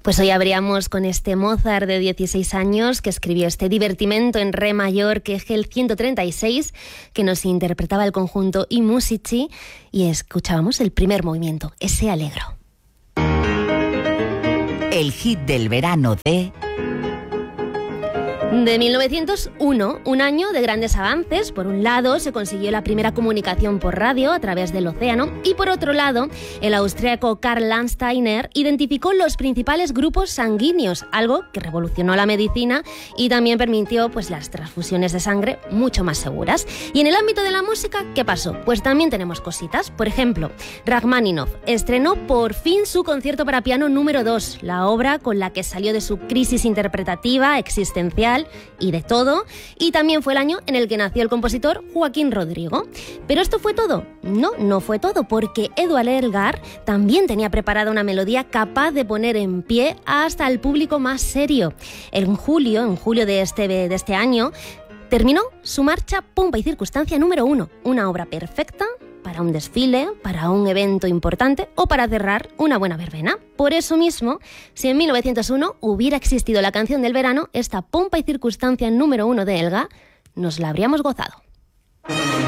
Pues hoy abríamos con este Mozart de 16 años que escribió este divertimento en re mayor, que es el 136, que nos interpretaba el conjunto I Musici, y escuchábamos el primer movimiento, ese Allegro. El hit del verano de 1901, un año de grandes avances. Por un lado, se consiguió la primera comunicación por radio a través del océano y por otro lado, el austríaco Karl Landsteiner identificó los principales grupos sanguíneos, algo que revolucionó la medicina y también permitió las transfusiones de sangre mucho más seguras. Y en el ámbito de la música, ¿qué pasó? Pues también tenemos cositas. Por ejemplo, Rachmaninoff estrenó por fin su concierto para piano número 2, la obra con la que salió de su crisis interpretativa, existencial y de todo, y también fue el año en el que nació el compositor Joaquín Rodrigo. ¿Pero esto fue todo? No fue todo, porque Édouard Elgar también tenía preparada una melodía capaz de poner en pie hasta el público más serio. En julio de este año, terminó su marcha Pompa y Circunstancia número 1, una obra perfecta para un desfile, para un evento importante o para cerrar una buena verbena. Por eso mismo, si en 1901 hubiera existido la canción del verano, esta Pompa y Circunstancia número 1 de Elgar, nos la habríamos gozado.